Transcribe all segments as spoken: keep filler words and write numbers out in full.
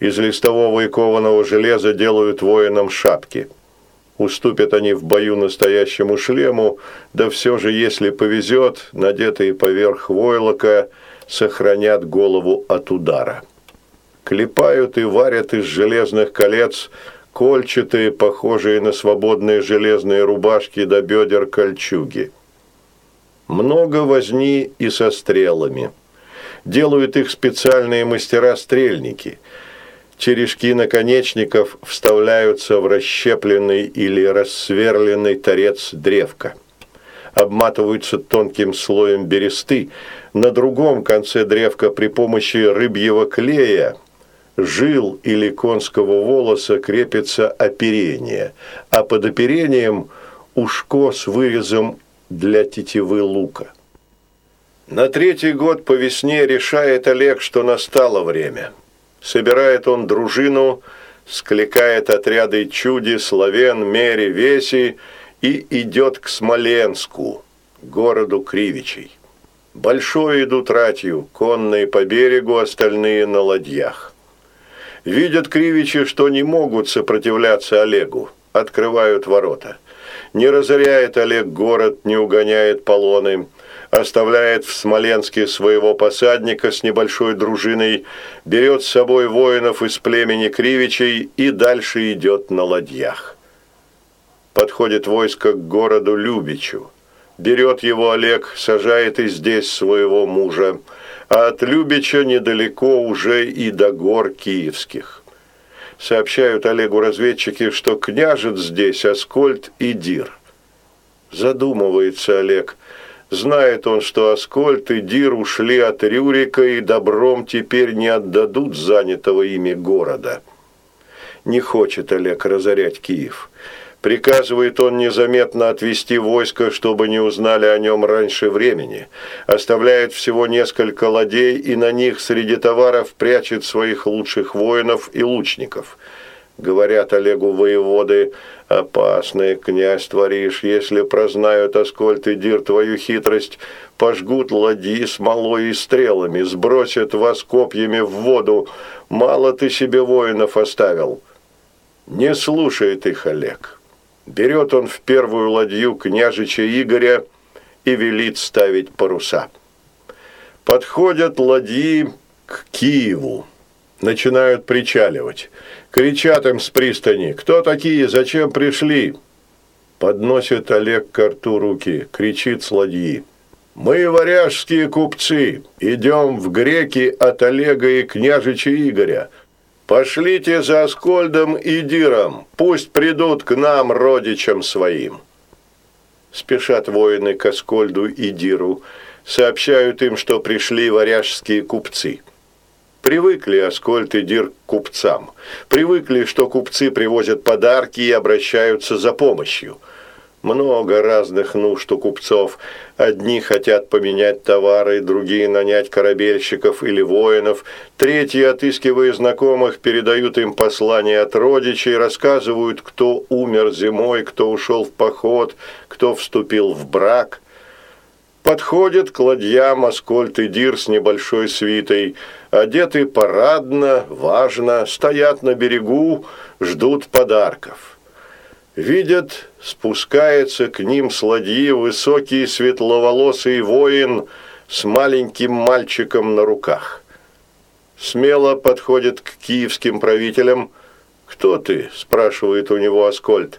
Из листового и кованого железа делают воинам шапки. Уступят они в бою настоящему шлему, да все же, если повезет, надетые поверх войлока сохранят голову от удара. Клепают и варят из железных колец кольчатые, похожие на свободные железные рубашки до бедер кольчуги. Много возни и со стрелами. Делают их специальные мастера-стрельники. Черешки наконечников вставляются в расщепленный или рассверленный торец древка. Обматываются тонким слоем бересты. На другом конце древка при помощи рыбьего клея, жил или конского волоса крепится оперение, а под оперением ушко с вырезом для тетивы лука. На третий год по весне решает Олег, что настало время. Собирает он дружину, скликает отряды чуди, славян, мери, веси и идет к Смоленску, городу Кривичей. Большой идут ратью, конные по берегу, остальные на ладьях. Видят кривичи, что не могут сопротивляться Олегу, открывают ворота. Не разоряет Олег город, не угоняет полоны, оставляет в Смоленске своего посадника с небольшой дружиной, берет с собой воинов из племени Кривичей и дальше идет на ладьях. Подходит войско к городу Любичу. Берет его Олег, сажает и здесь своего мужа, а от Любича недалеко уже и до гор киевских. Сообщают Олегу разведчики, что княжет здесь Аскольд и Дир. Задумывается Олег. Знает он, что Аскольд и Дир ушли от Рюрика и добром теперь не отдадут занятого ими города. Не хочет Олег разорять Киев. Приказывает он незаметно отвести войско, чтобы не узнали о нем раньше времени. Оставляет всего несколько ладей и на них среди товаров прячет своих лучших воинов и лучников. Говорят Олегу воеводы: «Опасный, князь, творишь, если прознают Аскольд и Дир твою хитрость, пожгут ладьи смолой и стрелами, сбросят вас копьями в воду, мало ты себе воинов оставил». Не слушает их Олег. Берет он в первую ладью княжича Игоря и велит ставить паруса. Подходят ладьи к Киеву, начинают причаливать. Кричат им с пристани: «Кто такие? Зачем пришли?» Подносит Олег к рту руки, кричит с ладьи: «Мы, варяжские купцы, идем в греки от Олега и княжича Игоря. Пошлите за Аскольдом и Диром, пусть придут к нам, родичам своим». Спешат воины к Аскольду и Диру, сообщают им, что пришли варяжские купцы. Привыкли Аскольд и Дир к купцам, привыкли, что купцы привозят подарки и обращаются за помощью. Много разных нужд у купцов. Одни хотят поменять товары, другие нанять корабельщиков или воинов, третьи, отыскивая знакомых, передают им послания от родичей, рассказывают, кто умер зимой, кто ушел в поход, кто вступил в брак. Подходят к ладьям Аскольд и Дир с небольшой свитой, одеты парадно, важно, стоят на берегу, ждут подарков. Видят, спускается к ним с ладьи высокий светловолосый воин с маленьким мальчиком на руках. Смело подходит к киевским правителям. «Кто ты?» – спрашивает у него Аскольд.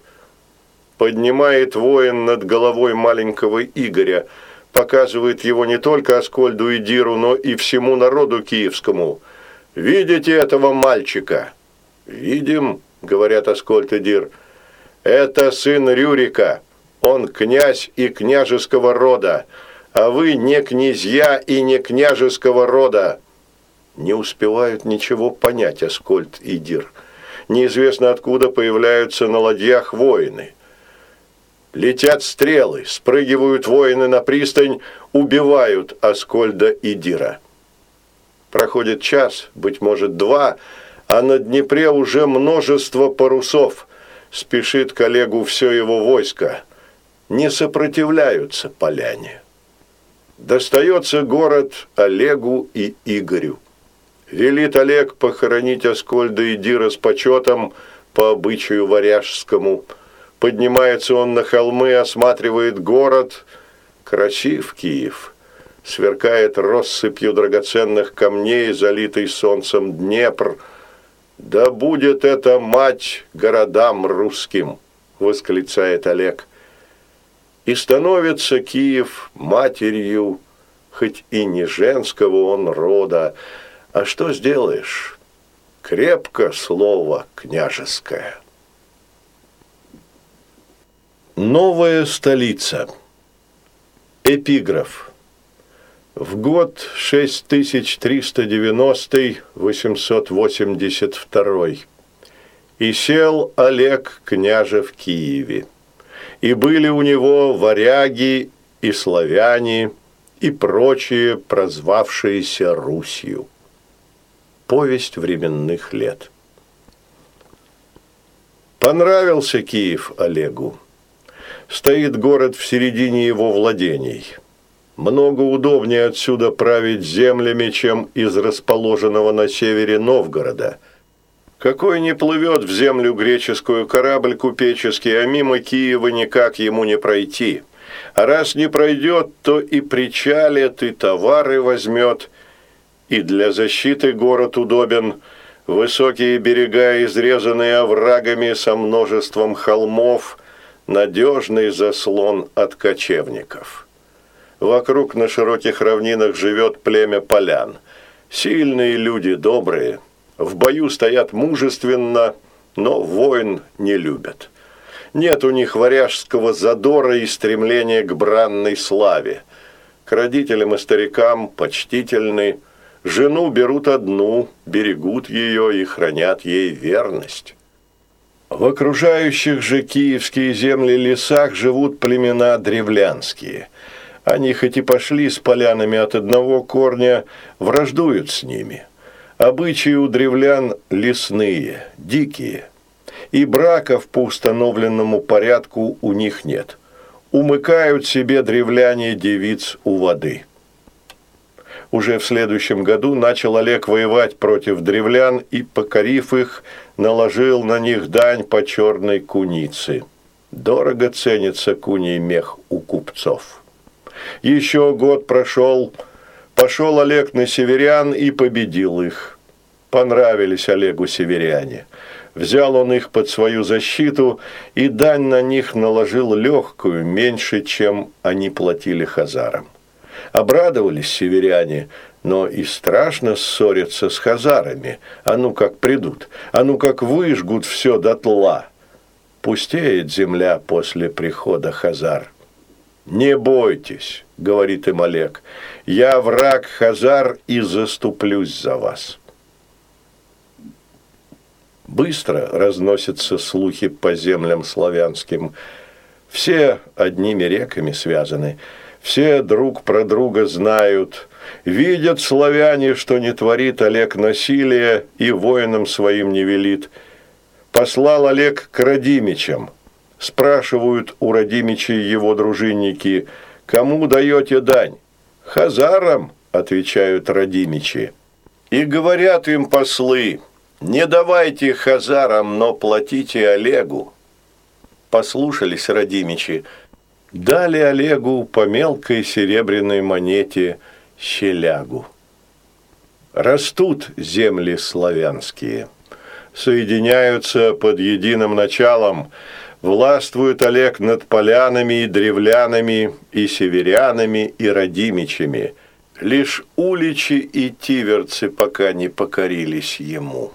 Поднимает воин над головой маленького Игоря, показывает его не только Аскольду и Диру, но и всему народу киевскому. «Видите этого мальчика?» «Видим», – говорят Аскольд и Дир. «Это сын Рюрика, он князь и княжеского рода, а вы не князья и не княжеского рода». Не успевают ничего понять Аскольд и Дир. Неизвестно откуда появляются на ладьях воины. Летят стрелы, спрыгивают воины на пристань, убивают Аскольда и Дира. Проходит час, быть может два, а на Днепре уже множество парусов. Спешит к Олегу все его войско. Не сопротивляются поляне. Достается город Олегу и Игорю. Велит Олег похоронить Аскольда и Дира с почетом по обычаю варяжскому. Поднимается он на холмы, осматривает город. Красив Киев. Сверкает россыпью драгоценных камней, залитый солнцем Днепр. «Да будет это мать городам русским!» – восклицает Олег. И становится Киев матерью, хоть и не женского он рода. А что сделаешь? Крепко слово княжеское. Новая столица. Эпиграф. В год шесть тысяч триста девяностый восемьсот восемьдесят второй. И сел Олег княже в Киеве. И были у него варяги и славяне, и прочие, прозвавшиеся Русью. Повесть временных лет. Понравился Киев Олегу. Стоит город в середине его владений. Много удобнее отсюда править землями, чем из расположенного на севере Новгорода. Какой не плывет в землю греческую корабль купеческий, а мимо Киева никак ему не пройти. А раз не пройдет, то и причалит, и товары возьмет. И для защиты город удобен. Высокие берега, изрезанные оврагами со множеством холмов, надежный заслон от кочевников. Вокруг на широких равнинах живет племя полян. Сильные люди, добрые. В бою стоят мужественно, но войн не любят. Нет у них варяжского задора и стремления к бранной славе. К родителям и старикам почтительны. Жену берут одну, берегут ее и хранят ей верность. В окружающих же киевские земли лесах живут племена древлянские. Они хоть и пошли с полянами от одного корня, враждуют с ними. Обычаи у древлян лесные, дикие. И браков по установленному порядку у них нет. Умыкают себе древляне девиц у воды. Уже в следующем году начал Олег воевать против древлян и, покорив их, наложил на них дань по черной кунице. Дорого ценится куний мех у купцов. Еще год прошел, пошел Олег на северян и победил их. Понравились Олегу северяне. Взял он их под свою защиту, и дань на них наложил легкую, меньше, чем они платили хазарам. Обрадовались северяне, но и страшно ссориться с хазарами. А ну как придут, а ну как выжгут все дотла. Пустеет земля после прихода хазар. «Не бойтесь», — говорит им Олег, — «я враг хазар и заступлюсь за вас». Быстро разносятся слухи по землям славянским. Все одними реками связаны, все друг про друга знают. Видят славяне, что не творит Олег насилия и воинам своим не велит. Послал Олег к Радимичам. Спрашивают у Радимичей его дружинники: «Кому даете дань?» «Хазарам», — отвечают Радимичи. И говорят им послы: «Не давайте хазарам, но платите Олегу». Послушались Радимичи, дали Олегу по мелкой серебряной монете щелягу. Растут земли славянские, соединяются под единым началом. Властвует Олег над полянами и древлянами, и северянами, и радимичами. Лишь уличи и тиверцы пока не покорились ему.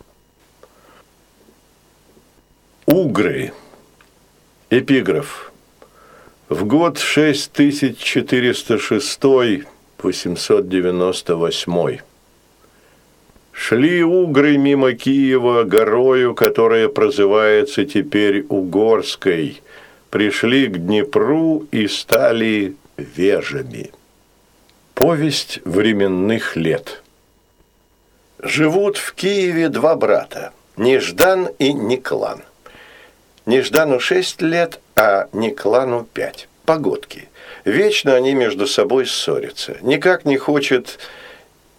Угры. Эпиграф. В год шесть тысяч четыреста шестой восемьсот девяносто восьмой. Шли угры мимо Киева горою, которая прозывается теперь Угорской. Пришли к Днепру и стали вежами. Повесть временных лет. Живут в Киеве два брата, Неждан и Никлан. Неждану шесть лет, а Никлану пять. Погодки. Вечно они между собой ссорятся. Никак не хочет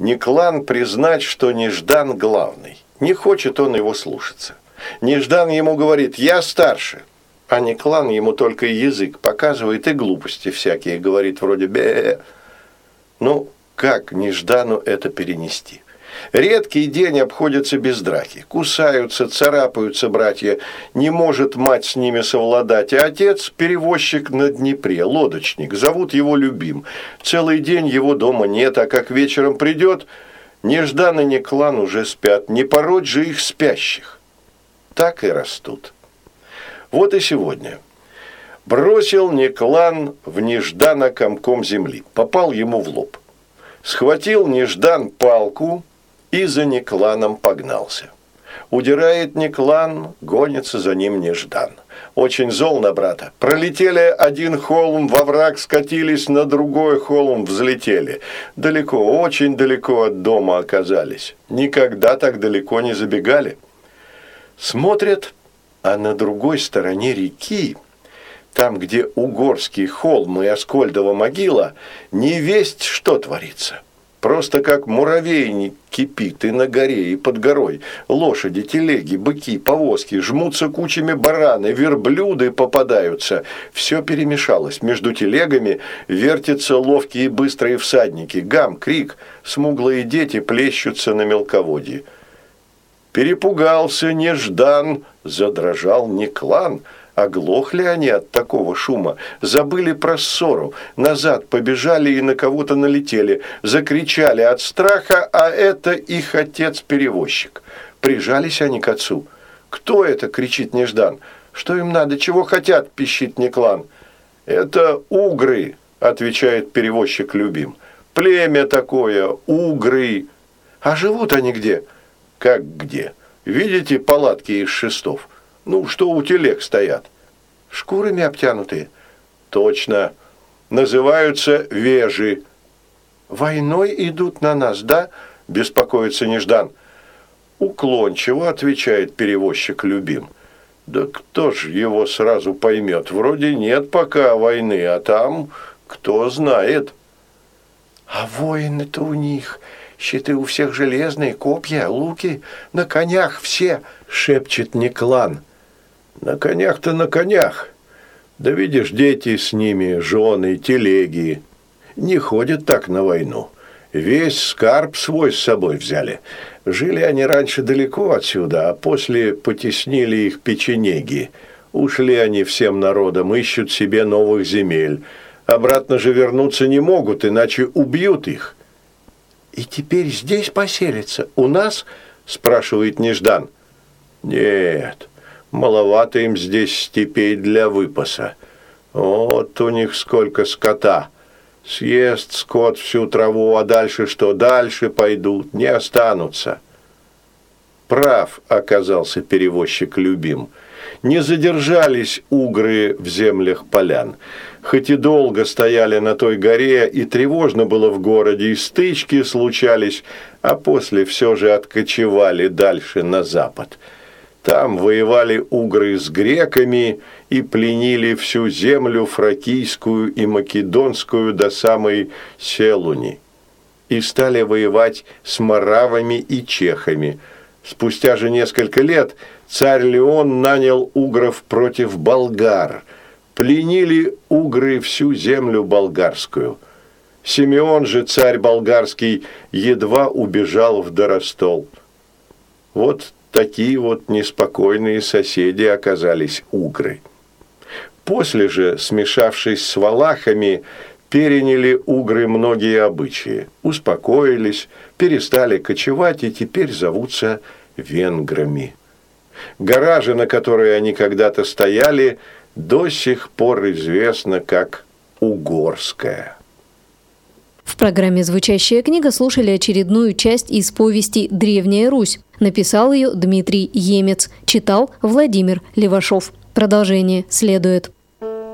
Неклан признать, что Неждан главный. Не хочет он его слушаться. Неждан ему говорит: «Я старше». А Неклан ему только язык показывает и глупости всякие говорит, вроде «бе». Ну, как Неждану это перенести? Редкий день обходится без драки. Кусаются, царапаются братья. Не может мать с ними совладать. А отец – перевозчик на Днепре, лодочник. Зовут его Любим. Целый день его дома нет, а как вечером придет, Неждан и Неклан уже спят. Не пороть же их спящих. Так и растут. Вот и сегодня. Бросил Неклан в Неждана комком земли. Попал ему в лоб. Схватил Неждан палку и за Некланом погнался. Удирает Неклан, гонится за ним Неждан. Очень зол на брата. Пролетели один холм, во враг скатились, на другой холм взлетели. Далеко, очень далеко от дома оказались. Никогда так далеко не забегали. Смотрят, а на другой стороне реки, там, где Угорский холм и Аскольдова могила, не весть, что творится. Просто как муравейник кипит и на горе, и под горой. Лошади, телеги, быки, повозки, жмутся кучами бараны, верблюды попадаются. Все перемешалось. Между телегами вертятся ловкие и быстрые всадники. Гам, крик, смуглые дети плещутся на мелководье. Перепугался Неждан, задрожал Неклан. Оглохли они от такого шума, забыли про ссору, назад побежали и на кого-то налетели, закричали от страха, а это их отец-перевозчик. Прижались они к отцу. «Кто это?» – кричит Неждан. «Что им надо? Чего хотят?» – пищит Неклан. «Это угры», – отвечает перевозчик Любим. «Племя такое, угры». «А живут они где?» «Как где? Видите палатки из шестов? Ну, что у телег стоят?» «Шкурами обтянутые?» «Точно. Называются вежи». «Войной идут на нас, да?» – беспокоится Неждан. Уклончиво отвечает перевозчик Любим. «Да кто ж его сразу поймет? Вроде нет пока войны, а там кто знает». «А воины-то у них, щиты у всех железные, копья, луки, на конях все», – шепчет Неклан. «На конях-то на конях. Да видишь, дети с ними, жены, телеги. Не ходят так на войну. Весь скарб свой с собой взяли. Жили они раньше далеко отсюда, а после потеснили их печенеги. Ушли они всем народом, ищут себе новых земель. Обратно же вернуться не могут, иначе убьют их». «И теперь здесь поселятся? У нас?» – спрашивает Неждан. «Нет. Маловато им здесь степей для выпаса. Вот у них сколько скота. Съест скот всю траву, а дальше что? Дальше пойдут, не останутся». Прав оказался перевозчик Любим. Не задержались угры в землях полян. Хоть и долго стояли на той горе, и тревожно было в городе, и стычки случались, а после все же откочевали дальше на запад. Там воевали угры с греками и пленили всю землю фракийскую и македонскую до самой Селуни. И стали воевать с моравами и чехами. Спустя же несколько лет царь Леон нанял угров против болгар. Пленили угры всю землю болгарскую. Симеон же, царь болгарский, едва убежал в Доростол. Вот такие вот неспокойные соседи оказались угры. После же, смешавшись с валахами, переняли угры многие обычаи, успокоились, перестали кочевать и теперь зовутся венграми. Гора же, на которой они когда-то стояли, до сих пор известна как Угорская. В программе «Звучащая книга» слушали очередную часть из повести «Древняя Русь». Написал ее Дмитрий Емец. Читал Владимир Левашов. Продолжение следует.